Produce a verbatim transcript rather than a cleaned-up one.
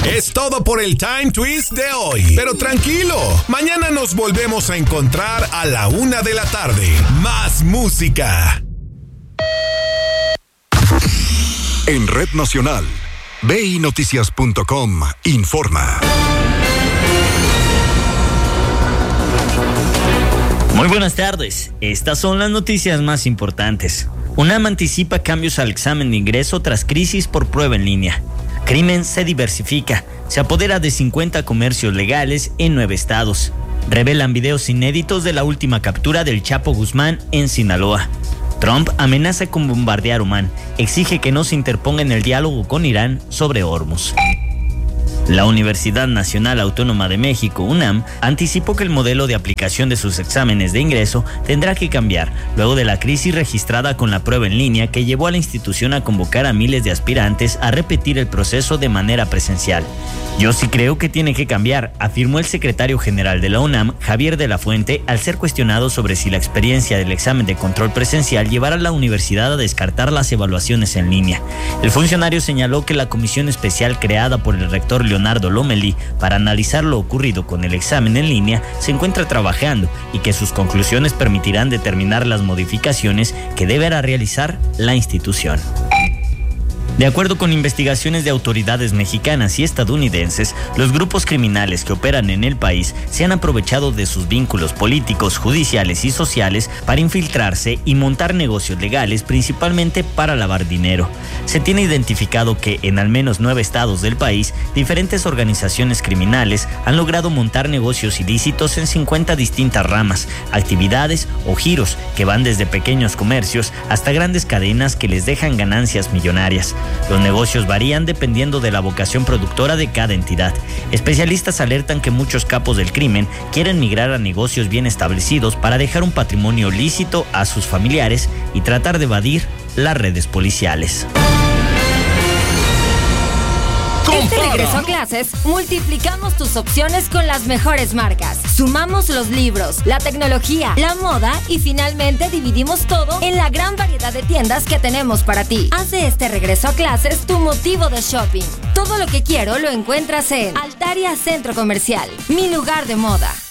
Es todo por el Time Twist de hoy. Pero tranquilo, mañana nos volvemos a encontrar a la una de la tarde. Más música. En Red Nacional, B I Noticias punto com informa. Muy buenas tardes. Estas son las noticias más importantes. UNAM anticipa cambios al examen de ingreso tras crisis por prueba en línea. Crimen se diversifica. Se apodera de cincuenta comercios legales en nueve estados. Revelan videos inéditos de la última captura del Chapo Guzmán en Sinaloa. Trump amenaza con bombardear Omán. Exige que no se interponga en el diálogo con Irán sobre Hormuz. La Universidad Nacional Autónoma de México, UNAM, anticipó que el modelo de aplicación de sus exámenes de ingreso tendrá que cambiar luego de la crisis registrada con la prueba en línea que llevó a la institución a convocar a miles de aspirantes a repetir el proceso de manera presencial. Yo sí creo que tiene que cambiar, afirmó el secretario general de la UNAM, Javier de la Fuente, al ser cuestionado sobre si la experiencia del examen de control presencial llevará a la universidad a descartar las evaluaciones en línea. El funcionario señaló que la comisión especial creada por el rector Leonardo Lomelí para analizar lo ocurrido con el examen en línea se encuentra trabajando y que sus conclusiones permitirán determinar las modificaciones que deberá realizar la institución. De acuerdo con investigaciones de autoridades mexicanas y estadounidenses, los grupos criminales que operan en el país se han aprovechado de sus vínculos políticos, judiciales y sociales para infiltrarse y montar negocios legales, principalmente para lavar dinero. Se tiene identificado que en al menos nueve estados del país, diferentes organizaciones criminales han logrado montar negocios ilícitos en cincuenta distintas ramas, actividades o giros que van desde pequeños comercios hasta grandes cadenas que les dejan ganancias millonarias. Los negocios varían dependiendo de la vocación productora de cada entidad. Especialistas alertan que muchos capos del crimen quieren migrar a negocios bien establecidos para dejar un patrimonio lícito a sus familiares y tratar de evadir las redes policiales. Este regreso a clases, multiplicamos tus opciones con las mejores marcas. Sumamos los libros, la tecnología, la moda y finalmente dividimos todo en la gran variedad de tiendas que tenemos para ti. Haz de este regreso a clases tu motivo de shopping. Todo lo que quiero lo encuentras en Altaria Centro Comercial, mi lugar de moda.